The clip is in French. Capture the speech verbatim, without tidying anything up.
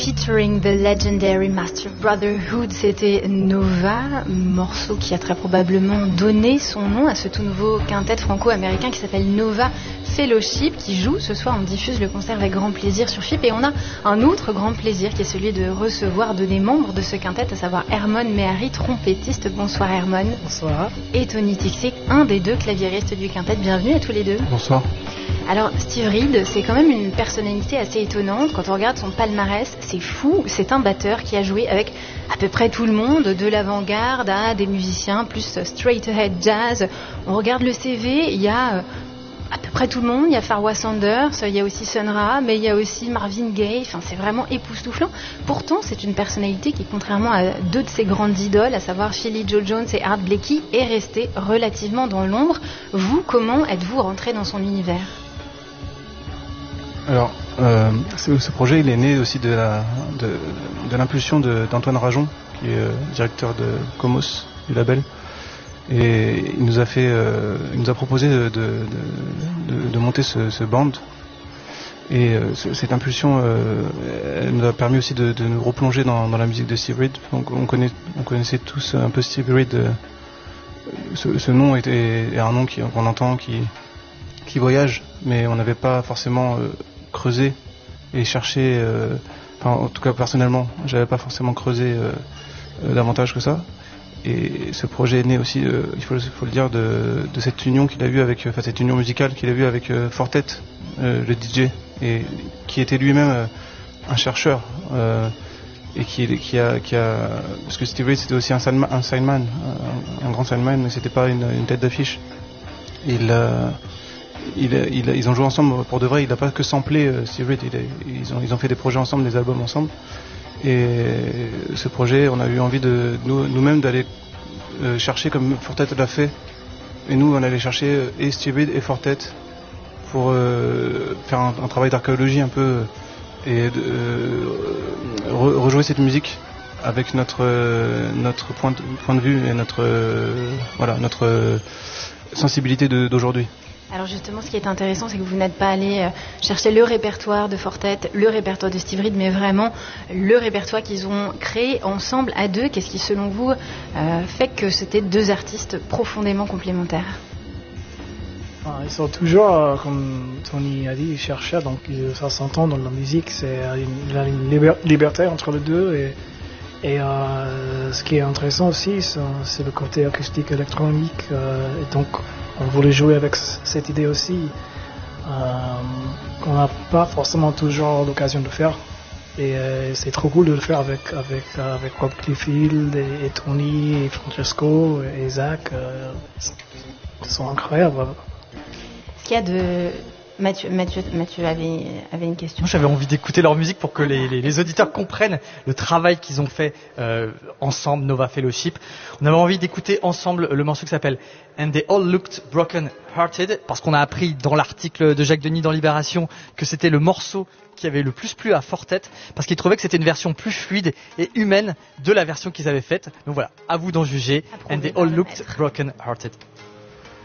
Featuring the legendary Master Brotherhood, c'était Nova, morceau qui a très probablement donné son nom à ce tout nouveau quintet franco-américain qui s'appelle Nova Fellowship, qui joue ce soir. On diffuse le concert avec grand plaisir sur F I P, et on a un autre grand plaisir qui est celui de recevoir deux des membres de ce quintet, à savoir Hermon Mehari, trompettiste. Bonsoir Hermon. Bonsoir. Et Tony Tixic, un des deux claviéristes du quintet. Bienvenue à tous les deux. Bonsoir. Alors Steve Reed, c'est quand même une personnalité assez étonnante. Quand on regarde son palmarès, c'est fou. C'est un batteur qui a joué avec à peu près tout le monde, de l'avant-garde à des musiciens plus straight ahead jazz. On regarde le C V, il y a à peu près tout le monde. Il y a Farwa Sanders, il y a aussi Sun Ra, mais il y a aussi Marvin Gaye. Enfin, c'est vraiment époustouflant. Pourtant, c'est une personnalité qui, contrairement à deux de ses grandes idoles, à savoir Philly Joe Jones et Art Blakey, est restée relativement dans l'ombre. Vous, comment êtes-vous rentré dans son univers ? Alors, euh, ce, ce projet, il est né aussi de, la, de, de l'impulsion de, d'Antoine Rajon, qui est euh, directeur de Comos, du label. Et il nous a fait, euh, il nous a proposé de, de, de, de monter ce, ce band. Et euh, cette impulsion, euh, elle nous a permis aussi de, de nous replonger dans, dans la musique de Steve Reed. Donc, on, connaît, on connaissait tous un peu Steve Reed. Euh, ce, ce nom est, est un nom qui, qu'on entend, qui, qui voyage, mais on n'avait pas forcément euh, creusé et cherché. Euh, enfin, en tout cas, personnellement, j'avais pas forcément creusé euh, euh, davantage que ça. Et ce projet est né aussi, euh, il faut, faut le dire, de, de cette union qu'il a eue avec, enfin cette union musicale qu'il a eue avec euh, Fortet, euh, le D J, et qui était lui-même euh, un chercheur euh, et qui, qui, a, qui a, parce que Steve Reed c'était aussi un signman, un, signman, un, un grand signman, mais c'était pas une, une tête d'affiche. Il, euh, il, il, ils ont joué ensemble pour de vrai. Il n'a pas que samplé euh, Steve Reed. Il a, ils ont, ils ont fait des projets ensemble, des albums ensemble. Et ce projet, on a eu envie de nous, nous-mêmes d'aller euh, chercher comme Fortet l'a fait. Et nous, on allait chercher euh, et Steve Reed et Fortet pour euh, faire un, un travail d'archéologie un peu et de, euh, re, rejouer cette musique avec notre euh, notre point de, point de vue et notre euh, voilà notre euh, sensibilité de, d'aujourd'hui. Alors justement, ce qui est intéressant, c'est que vous n'êtes pas allé chercher le répertoire de Fortet, le répertoire de Steve Reed, mais vraiment le répertoire qu'ils ont créé ensemble à deux. Qu'est-ce qui, selon vous, euh, fait que c'était deux artistes profondément complémentaires ? Ils sont toujours, euh, comme Tony a dit, chercheurs, donc ça s'entend dans la musique. C'est il y a une liber- liberté entre les deux. Et, et euh, ce qui est intéressant aussi, c'est, c'est le côté acoustique électronique. Euh, et donc, on voulait jouer avec cette idée aussi, euh, qu'on n'a pas forcément toujours l'occasion de faire. Et euh, c'est trop cool de le faire avec, avec, avec Rob Liefeld et, et Tony et Francesco et Zach. Euh, ils sont incroyables. Ce qu'il y a de... Mathieu, Mathieu, Mathieu avait, avait une question. Moi, j'avais envie d'écouter leur musique pour que les, les, les auditeurs comprennent le travail qu'ils ont fait euh, ensemble, Nova Fellowship. On avait envie d'écouter ensemble le morceau qui s'appelle And They All Looked Broken Hearted, parce qu'on a appris dans l'article de Jacques Denis dans Libération que c'était le morceau qui avait le plus plu à Fortet, parce qu'ils trouvaient que c'était une version plus fluide et humaine de la version qu'ils avaient faite. Donc voilà, à vous d'en juger. And They All Looked Broken Hearted.